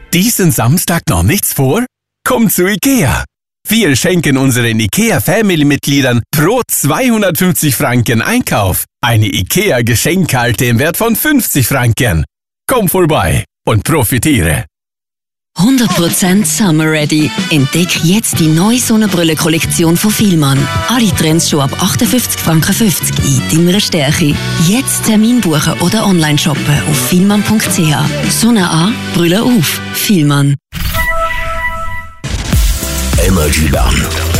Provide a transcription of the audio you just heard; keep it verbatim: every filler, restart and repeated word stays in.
Diesen Samstag noch nichts vor? Komm zu Ikea! Wir schenken unseren IKEA-Family-Mitgliedern pro zweihundertfünfzig Franken Einkauf eine IKEA-Geschenkkarte im Wert von fünfzig Franken. Komm vorbei und profitiere! hundert Prozent Summer Ready. Entdeck jetzt die neue Sonnenbrille-Kollektion von Fielmann. Alle Trends schon ab achtundfünfzig Franken fünfzig in deiner Stärke. Jetzt Termin buchen oder online shoppen auf fielmann punkt c h. Sonne an, Brille auf. Fielmann. Energy Bern.